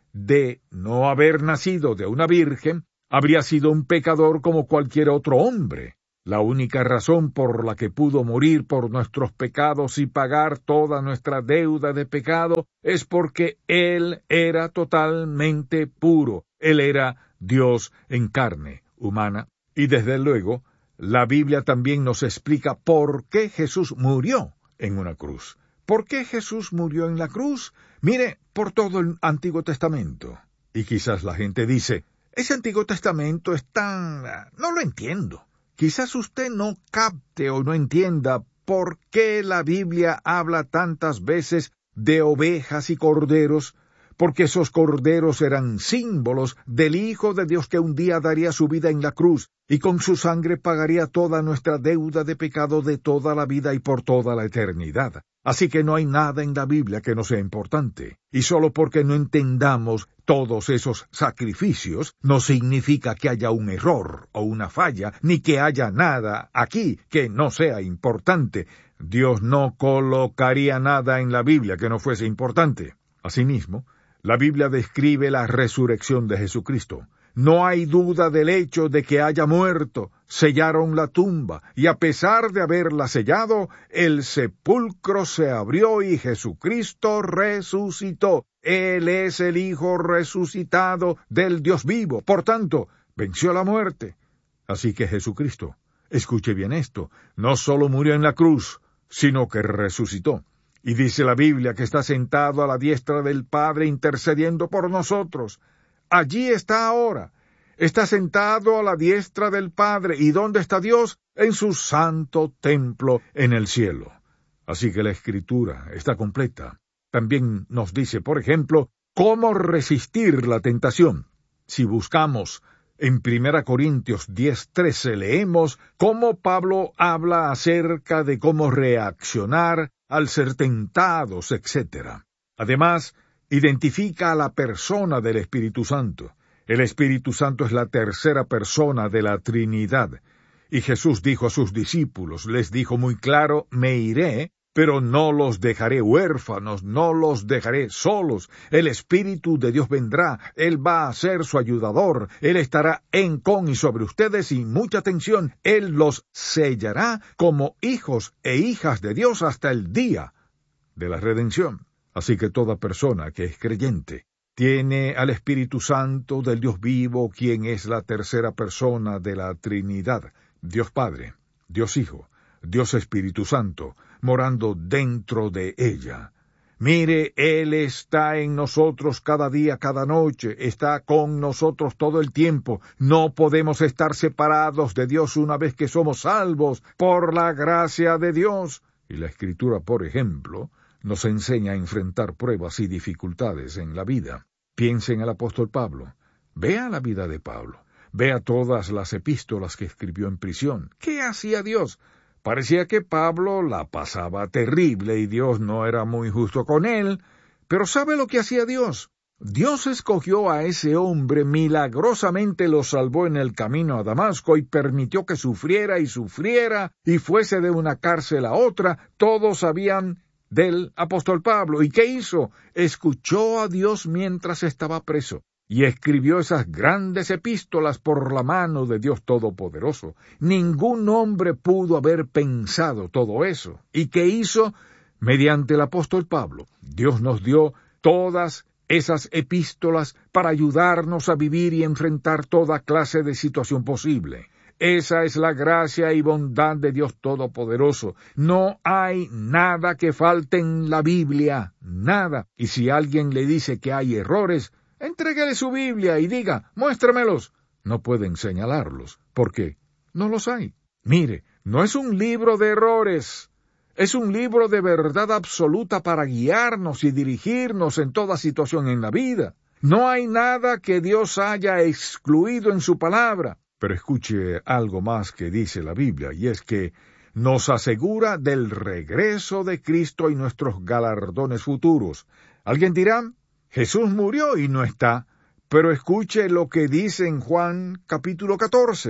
De no haber nacido de una virgen, habría sido un pecador como cualquier otro hombre. La única razón por la que pudo morir por nuestros pecados y pagar toda nuestra deuda de pecado es porque Él era totalmente puro. Él era Dios en carne humana. Y desde luego, la Biblia también nos explica por qué Jesús murió en una cruz. ¿Por qué Jesús murió en la cruz? Mire, por todo el Antiguo Testamento. Y quizás la gente dice, ese Antiguo Testamento es tan... no lo entiendo. Quizás usted no capte o no entienda por qué la Biblia habla tantas veces de ovejas y corderos, porque esos corderos eran símbolos del Hijo de Dios que un día daría su vida en la cruz, y con su sangre pagaría toda nuestra deuda de pecado de toda la vida y por toda la eternidad. Así que no hay nada en la Biblia que no sea importante, y solo porque no entendamos todos esos sacrificios, no significa que haya un error o una falla, ni que haya nada aquí que no sea importante. Dios no colocaría nada en la Biblia que no fuese importante. Asimismo, la Biblia describe la resurrección de Jesucristo. No hay duda del hecho de que haya muerto. Sellaron la tumba, y a pesar de haberla sellado, el sepulcro se abrió y Jesucristo resucitó. Él es el Hijo resucitado del Dios vivo. Por tanto, venció la muerte. Así que Jesucristo, escuche bien esto, no solo murió en la cruz, sino que resucitó. Y dice la Biblia que está sentado a la diestra del Padre intercediendo por nosotros. Allí está ahora. Está sentado a la diestra del Padre. ¿Y dónde está Dios? En su santo templo en el cielo. Así que la Escritura está completa. También nos dice, por ejemplo, cómo resistir la tentación. Si buscamos en Primera Corintios diez trece, leemos cómo Pablo habla acerca de cómo reaccionar al ser tentados, etcétera. Además, identifica a la persona del Espíritu Santo. El Espíritu Santo es la tercera persona de la Trinidad. Y Jesús dijo a sus discípulos, les dijo muy claro, me iré, pero no los dejaré huérfanos, no los dejaré solos. El Espíritu de Dios vendrá, Él va a ser su ayudador, Él estará en, con y sobre ustedes, y mucha atención, Él los sellará como hijos e hijas de Dios hasta el día de la redención. Así que toda persona que es creyente tiene al Espíritu Santo del Dios vivo, quien es la tercera persona de la Trinidad, Dios Padre, Dios Hijo, Dios Espíritu Santo, morando dentro de ella. Mire, Él está en nosotros cada día, cada noche, está con nosotros todo el tiempo. No podemos estar separados de Dios una vez que somos salvos por la gracia de Dios. Y la Escritura, por ejemplo, nos enseña a enfrentar pruebas y dificultades en la vida. Piense en el apóstol Pablo. Vea la vida de Pablo. Vea todas las epístolas que escribió en prisión. ¿Qué hacía Dios? Parecía que Pablo la pasaba terrible y Dios no era muy justo con él. Pero ¿sabe lo que hacía Dios? Dios escogió a ese hombre, milagrosamente lo salvó en el camino a Damasco y permitió que sufriera y sufriera y fuese de una cárcel a otra. Todos sabían del apóstol Pablo. ¿Y qué hizo? Escuchó a Dios mientras estaba preso y escribió esas grandes epístolas por la mano de Dios Todopoderoso. Ningún hombre pudo haber pensado todo eso. ¿Y qué hizo? Mediante el apóstol Pablo, Dios nos dio todas esas epístolas para ayudarnos a vivir y enfrentar toda clase de situación posible. Esa es la gracia y bondad de Dios Todopoderoso. No hay nada que falte en la Biblia, nada. Y si alguien le dice que hay errores, entréguele su Biblia y diga, muéstremelos. No pueden señalarlos, porque no los hay. Mire, no es un libro de errores, es un libro de verdad absoluta para guiarnos y dirigirnos en toda situación en la vida. No hay nada que Dios haya excluido en su palabra. Pero escuche algo más que dice la Biblia, y es que nos asegura del regreso de Cristo y nuestros galardones futuros. Alguien dirá, Jesús murió y no está, pero escuche lo que dice en Juan capítulo catorce.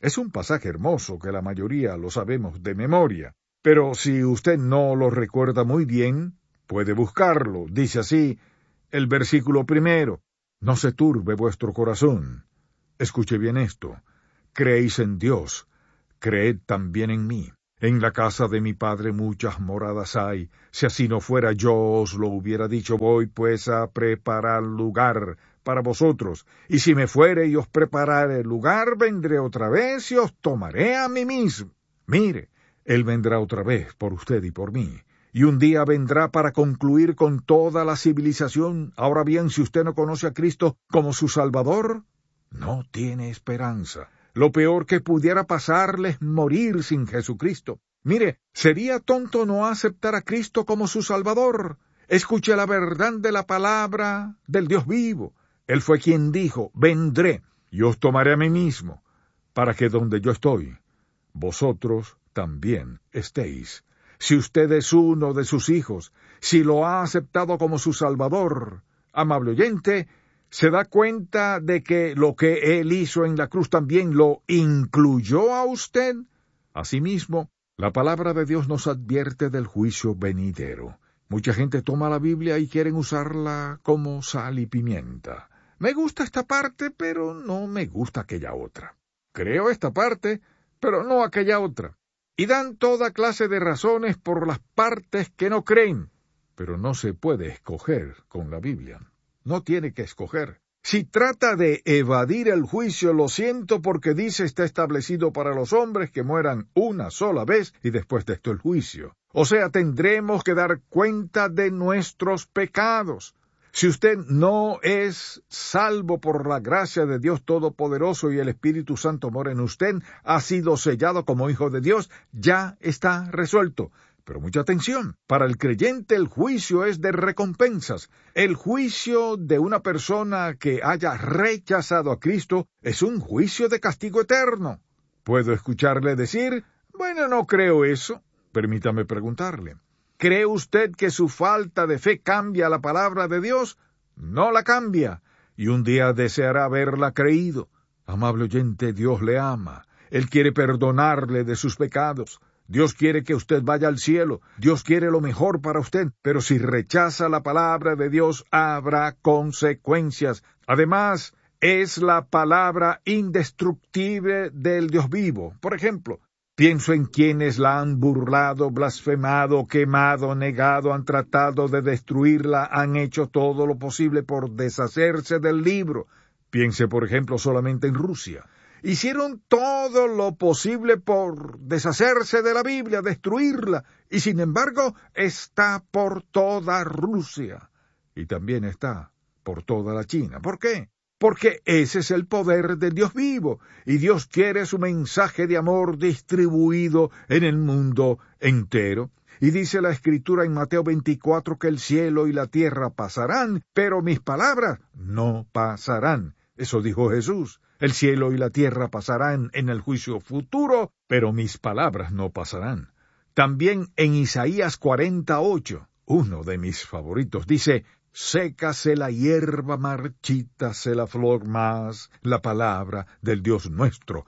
Es un pasaje hermoso que la mayoría lo sabemos de memoria, pero si usted no lo recuerda muy bien, puede buscarlo. Dice así el versículo primero: no se turbe vuestro corazón. Escuche bien esto: creéis en Dios, creed también en mí. En la casa de mi Padre muchas moradas hay. Si así no fuera, yo os lo hubiera dicho. Voy pues a preparar lugar para vosotros. Y si me fuere y os preparare lugar, vendré otra vez y os tomaré a mí mismo. Mire, Él vendrá otra vez por usted y por mí. Y un día vendrá para concluir con toda la civilización. Ahora bien, si usted no conoce a Cristo como su Salvador, no tiene esperanza. Lo peor que pudiera pasarle es morir sin Jesucristo. Mire, sería tonto no aceptar a Cristo como su Salvador. Escuche la verdad de la palabra del Dios vivo. Él fue quien dijo: vendré y os tomaré a mí mismo, para que donde yo estoy, vosotros también estéis. Si usted es uno de sus hijos, si lo ha aceptado como su Salvador, amable oyente, ¿se da cuenta de que lo que Él hizo en la cruz también lo incluyó a usted? Asimismo, la palabra de Dios nos advierte del juicio venidero. Mucha gente toma la Biblia y quieren usarla como sal y pimienta. Me gusta esta parte, pero no me gusta aquella otra. Creo esta parte, pero no aquella otra. Y dan toda clase de razones por las partes que no creen. Pero no se puede escoger con la Biblia. No tiene que escoger. Si trata de evadir el juicio, lo siento, porque dice está establecido para los hombres que mueran una sola vez y después de esto el juicio. O sea, tendremos que dar cuenta de nuestros pecados. Si usted no es salvo por la gracia de Dios Todopoderoso y el Espíritu Santo mora en usted, ha sido sellado como hijo de Dios, ya está resuelto. Pero mucha atención, para el creyente el juicio es de recompensas. El juicio de una persona que haya rechazado a Cristo es un juicio de castigo eterno. ¿Puedo escucharle decir? Bueno, no creo eso. Permítame preguntarle. ¿Cree usted que su falta de fe cambia la palabra de Dios? No la cambia, y un día deseará haberla creído. Amable oyente, Dios le ama. Él quiere perdonarle de sus pecados. Dios quiere que usted vaya al cielo. Dios quiere lo mejor para usted, pero si rechaza la palabra de Dios, habrá consecuencias. Además, es la palabra indestructible del Dios vivo. Por ejemplo, pienso en quienes la han burlado, blasfemado, quemado, negado, han tratado de destruirla, han hecho todo lo posible por deshacerse del libro. Piense, por ejemplo, solamente en Rusia. Hicieron todo lo posible por deshacerse de la Biblia, destruirla, y sin embargo está por toda Rusia, y también está por toda la China. ¿Por qué? Porque ese es el poder del Dios vivo, y Dios quiere su mensaje de amor distribuido en el mundo entero. Y dice la Escritura en Mateo veinticuatro que el cielo y la tierra pasarán, pero mis palabras no pasarán. Eso dijo Jesús. El cielo y la tierra pasarán en el juicio futuro, pero mis palabras no pasarán. También en Isaías cuarenta y ocho, uno de mis favoritos, dice: sécase la hierba, marchítase la flor, mas la palabra del Dios nuestro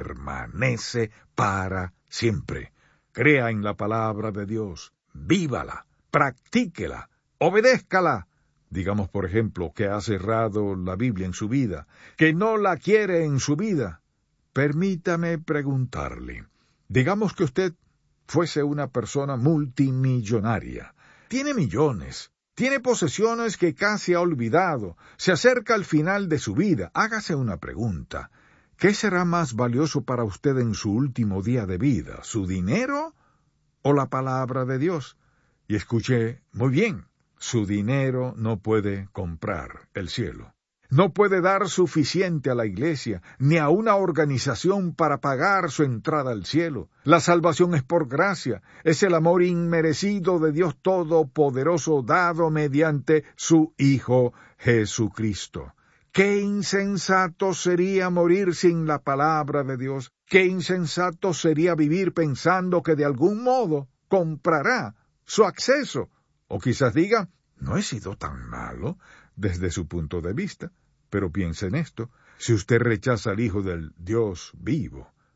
permanece para siempre. Crea en la palabra de Dios, vívala, practíquela, obedézcala. Digamos, por ejemplo, que ha cerrado la Biblia en su vida, que no la quiere en su vida. Permítame preguntarle, digamos que usted fuese una persona multimillonaria, tiene millones, tiene posesiones que casi ha olvidado, se acerca al final de su vida. Hágase una pregunta: ¿qué será más valioso para usted en su último día de vida, su dinero o la palabra de Dios? Y escuche muy bien. Su dinero no puede comprar el cielo. No puede dar suficiente a la iglesia, ni a una organización para pagar su entrada al cielo. La salvación es por gracia, es el amor inmerecido de Dios Todopoderoso dado mediante su Hijo Jesucristo. ¡Qué insensato sería morir sin la palabra de Dios! ¡Qué insensato sería vivir pensando que de algún modo comprará su acceso! O quizás diga: no he sido tan malo desde su punto de vista. Pero piense en esto: si usted rechaza al Hijo del Dios vivo,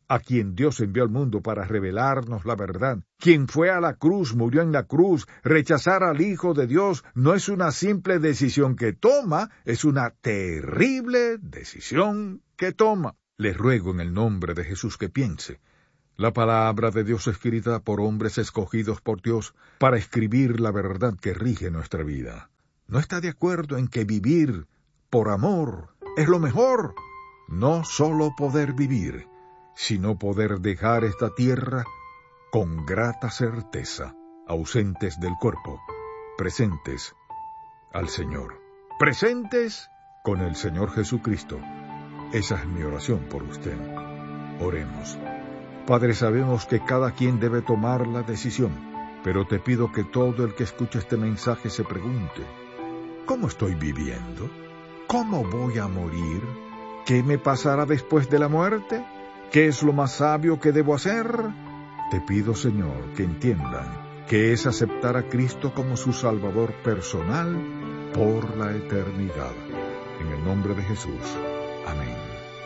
a quien Dios envió al mundo para revelarnos la verdad, quien fue a la cruz, murió en la cruz. Rechazar al Hijo de Dios no es una simple decisión que toma, es una terrible decisión que toma. Les ruego en el nombre de Jesús que piense. La palabra de Dios escrita por hombres escogidos por Dios para escribir la verdad que rige nuestra vida. ¿No está de acuerdo en que vivir por amor es lo mejor? No solo poder vivir, sino poder dejar esta tierra con grata certeza, ausentes del cuerpo, presentes al Señor. Presentes con el Señor Jesucristo. Esa es mi oración por usted. Oremos. Padre, sabemos que cada quien debe tomar la decisión, pero te pido que todo el que escuche este mensaje se pregunte, ¿cómo estoy viviendo? ¿Cómo voy a morir? ¿Qué me pasará después de la muerte? ¿Qué es lo más sabio que debo hacer? Te pido, Señor, que entiendan que es aceptar a Cristo como su Salvador personal por la eternidad. En el nombre de Jesús. Amén.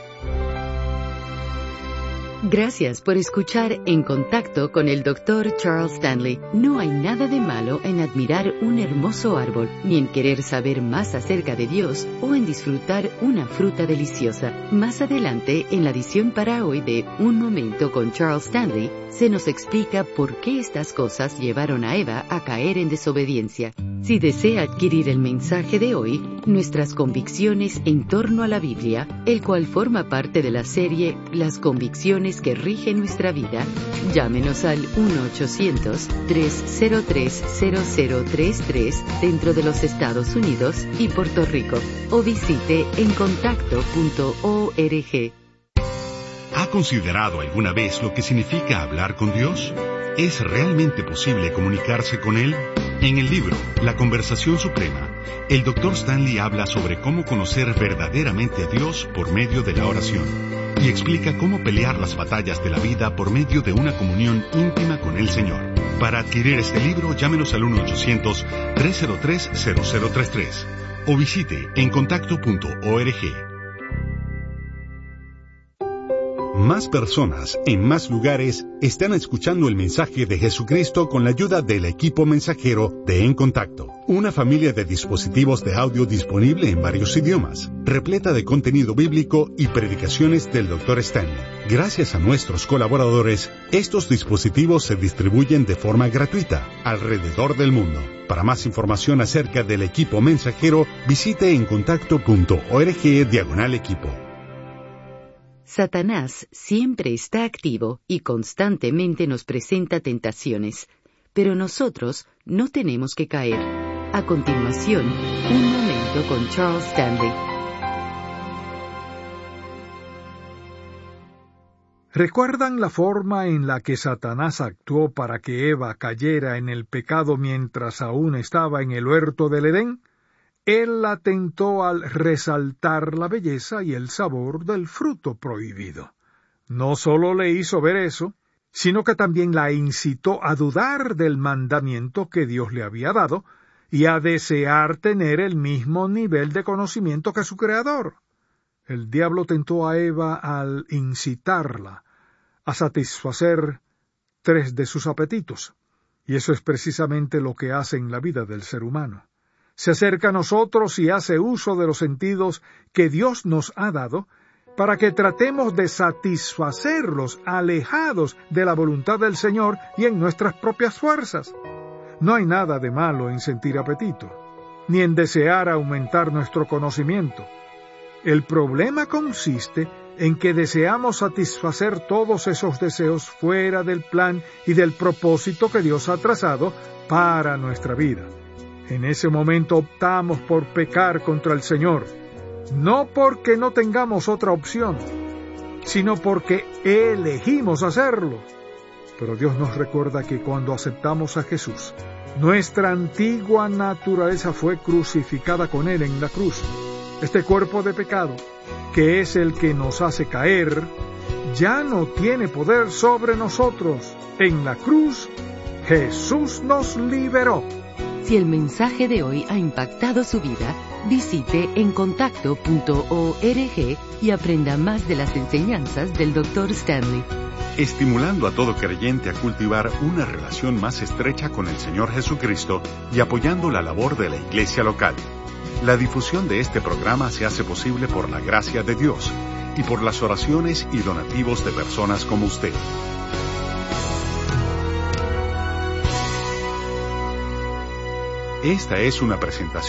Gracias por escuchar En Contacto con el doctor Charles Stanley. No hay nada de malo en admirar un hermoso árbol, ni en querer saber más acerca de Dios o en disfrutar una fruta deliciosa. Más adelante, en la edición para hoy de Un Momento con Charles Stanley, se nos explica por qué estas cosas llevaron a Eva a caer en desobediencia. Si desea adquirir el mensaje de hoy, Nuestras convicciones en torno a la Biblia, el cual forma parte de la serie Las convicciones que rigen nuestra vida, llámenos al uno ochocientos, tres cero tres, cero cero tres tres dentro de los Estados Unidos y Puerto Rico, o visite en contacto punto org. ¿Ha considerado alguna vez lo que significa hablar con Dios? ¿Es realmente posible comunicarse con Él? En el libro La Conversación Suprema, el doctor Stanley habla sobre cómo conocer verdaderamente a Dios por medio de la oración y explica cómo pelear las batallas de la vida por medio de una comunión íntima con el Señor. Para adquirir este libro, llámenos al uno ochocientos, tres cero tres, cero cero tres tres o visite en contacto punto org. Más personas, en más lugares, están escuchando el mensaje de Jesucristo con la ayuda del equipo mensajero de En Contacto, una familia de dispositivos de audio disponible en varios idiomas, repleta de contenido bíblico y predicaciones del doctor Stanley. Gracias a nuestros colaboradores, estos dispositivos se distribuyen de forma gratuita alrededor del mundo. Para más información acerca del equipo mensajero, visite en contacto punto org diagonal equipo. Satanás siempre está activo y constantemente nos presenta tentaciones, pero nosotros no tenemos que caer. A continuación, un momento con Charles Stanley. ¿Recuerdan la forma en la que Satanás actuó para que Eva cayera en el pecado mientras aún estaba en el huerto del Edén? Él la tentó al resaltar la belleza y el sabor del fruto prohibido. No solo le hizo ver eso, sino que también la incitó a dudar del mandamiento que Dios le había dado y a desear tener el mismo nivel de conocimiento que su Creador. El diablo tentó a Eva al incitarla a satisfacer tres de sus apetitos, y eso es precisamente lo que hace en la vida del ser humano. Se acerca a nosotros y hace uso de los sentidos que Dios nos ha dado para que tratemos de satisfacerlos alejados de la voluntad del Señor y en nuestras propias fuerzas. No hay nada de malo en sentir apetito, ni en desear aumentar nuestro conocimiento. El problema consiste en que deseamos satisfacer todos esos deseos fuera del plan y del propósito que Dios ha trazado para nuestra vida. En ese momento optamos por pecar contra el Señor, no porque no tengamos otra opción, sino porque elegimos hacerlo. Pero Dios nos recuerda que cuando aceptamos a Jesús, nuestra antigua naturaleza fue crucificada con Él en la cruz. Este cuerpo de pecado, que es el que nos hace caer, ya no tiene poder sobre nosotros. En la cruz, Jesús nos liberó. Si el mensaje de hoy ha impactado su vida, visite encontacto punto org y aprenda más de las enseñanzas del doctor Stanley. Estimulando a todo creyente a cultivar una relación más estrecha con el Señor Jesucristo y apoyando la labor de la iglesia local. La difusión de este programa se hace posible por la gracia de Dios y por las oraciones y donativos de personas como usted. Esta es una presentación